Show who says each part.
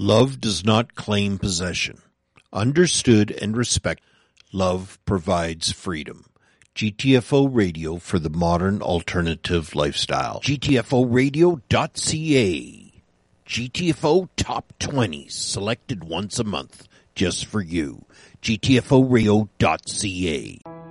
Speaker 1: Love does not claim possession. Understood and respected, love provides freedom. GTFO Radio for the modern alternative lifestyle. GTFOradio.ca. GTFO Top 20s, selected once a month, just for you. GTFOradio.ca.